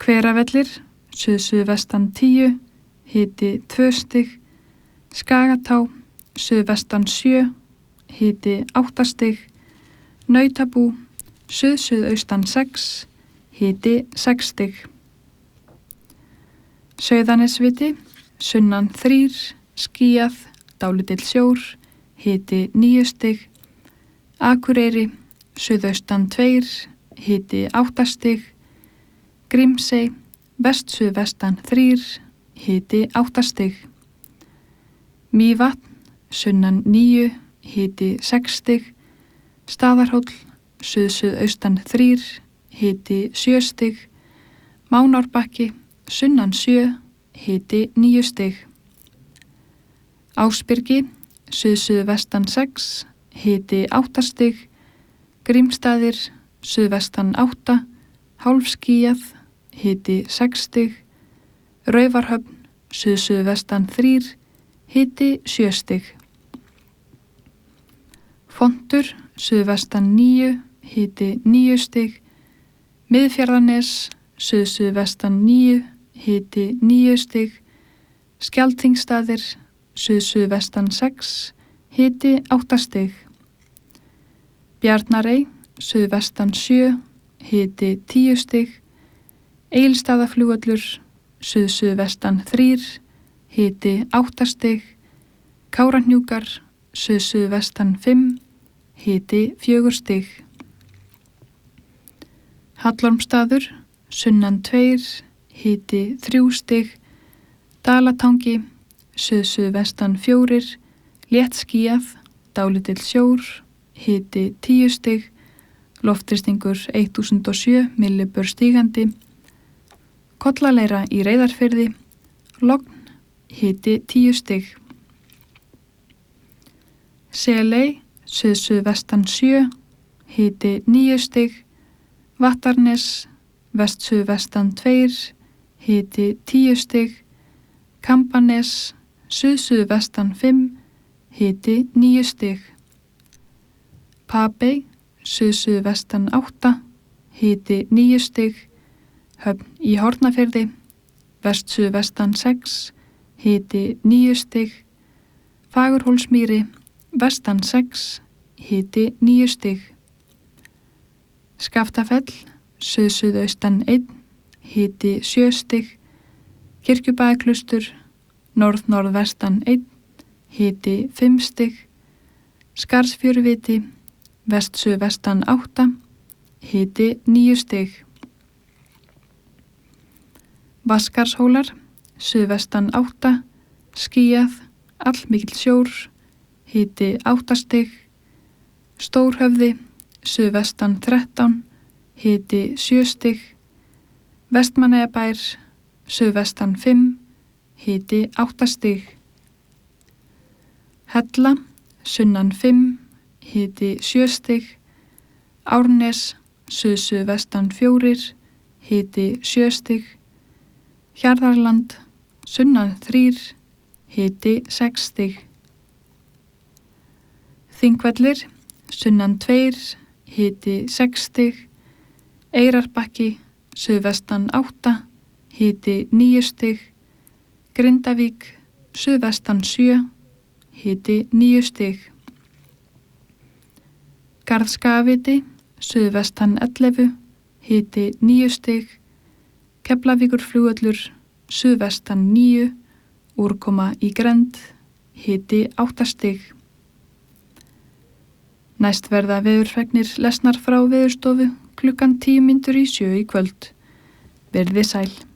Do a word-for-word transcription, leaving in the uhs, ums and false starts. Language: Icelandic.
Hveravellir, suð-suðvestan tíu, hiti tvö stig. Skagatá, suðvestan sjö, hiti átta stig. Nautabú, suð-suðaustan sex, hiti sex stig. Sauðanesviti, sunnan þrír, skýjað, dálítill sjór, hiti níu stig. Akureyri, suðaustan tveir, hiti átta stig. Grímsey, vest-suðvestan þrír, hiti átta stig. Mývatn, sunnan níu, hiti sex stig. Staðarhóll, suð-suðaustan þrír, hiti sjö stig. Mánárbakki, sunnan sjö, hiti níu stig. Ásbyrgi, suð-suðvestan sex, hiti átta stig. Grímsstaðir, suðvestan átta, hálfskýjað, hiti sex stig. Raufarhöfn, suð-suðvestan þrír, hiti sjö stig. Fontur, suðvestan níu, hiti níu stig. Miðfjarðarnes, suð-suðvestan níu, hiti níu stig. Skjaltingsstaðir, suð-suðvestan sex, hiti átta stig. Bjarnarey, suðvestan sjö, hiti tíu stig. Egilsstaðaflugvöllur, suð-suðvestan þrír, hiti átta stig. Kárahnjúkar, suð-suðvestan fimm, hiti fjögur stig. Hallormsstaður, sunnan tveir, hiti þrjú stig. Dalatangi, suð-suðvestan fjórir, léttskýjað, dálítill sjór, hiti tíu stig. Loftþrýstingur þúsund og sjö millibör stígandi. Kollaleira í Reyðarfirði, logn, hiti tíu stig. Seley, suð-suðvestan sjö, hiti níu stig. Vattarnes, vest-suðvestan tveir, hiti tíu stig. Kambanes, suð-suðvestan fimm, hiti níu stig. Papey, suð-suðvestan átta, hiti níu stig. Höfn í Hornafirði, vest-suðvestan sex, hiti níu stig. Fagurhólsmýri, vestan sex, hiti níu stig. Skaftafell, suð-suðaustan einn, hiti sjö stig. Kirkjubæjarklaustur, norð-norðvestan einn, hiti fimm stig. Skarðsfjöruviti, vest-suðvestan átta, hiti níu stig. Vatnskarðshólar, suðvestan átta, skýjað, allmikill sjór, hiti átta stig. Stórhöfði, suðvestan þrettán, hiti sjö stig. Vestmannaeyjabær, suðvestan fimm, hiti átta stig. Hella, sunnan fimm, hiti sjö stig. Árnes, suð-suðvestan fjórir, hiti sjö stig. Hjarðarland, sunnan þrír, hiti sex stig. Þingvellir, sunnan tveir, hiti sex stig. Eyrarbakki, suðvestan átta, hiti níu stig. Grindavík, suðvestan sjö, hiti níu stig. Garðskagaviti, suðvestan ellefu, hiti níu stig. Keflavíkurflugvöllur, suðvestan níu, úrkoma í grennd, hiti átta stig. Næst verða veðurfregnir lesnar frá Veðurstofu klukkan tíu mínútur í sjö í kvöld. Verið sæl.